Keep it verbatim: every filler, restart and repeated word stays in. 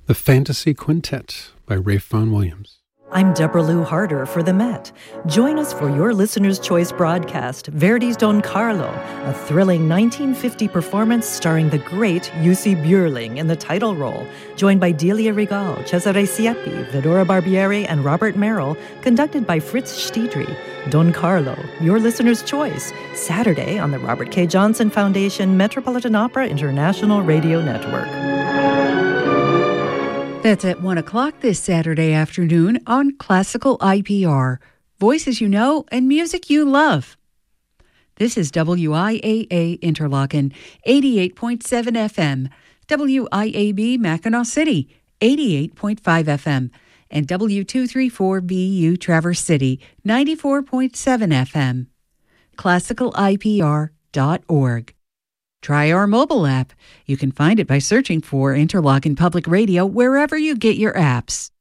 The Fantasy Quintet by Rafe Vaughan Williams. I'm Deborah Lou Harder for The Met. Join us for your Listener's Choice broadcast, Verdi's Don Carlo, a thrilling nineteen fifty performance starring the great Jussi Björling in the title role, joined by Delia Regal, Cesare Siepi, Vidora Barbieri, and Robert Merrill, conducted by Fritz Stiedry. Don Carlo, your Listener's Choice, Saturday on the Robert K. Johnson Foundation Metropolitan Opera International Radio Network. That's at one o'clock this Saturday afternoon on Classical I P R. Voices you know and music you love. This is W I A A Interlochen, eighty-eight point seven F M, W I A B Mackinac City, eighty-eight point five F M, and W two thirty-four B U Traverse City, ninety-four point seven F M. classical I P R dot org. Try our mobile app. You can find it by searching for Interlochen Public Radio wherever you get your apps.